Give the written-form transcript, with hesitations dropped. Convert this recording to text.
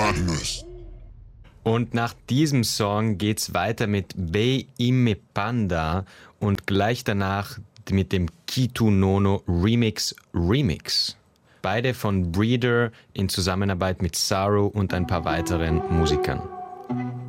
Madness. Und nach diesem Song geht's weiter mit Be Ime Panda und gleich danach mit dem Kitu Nono Remix. Beide von Breeder in Zusammenarbeit mit Saru und ein paar weiteren Musikern.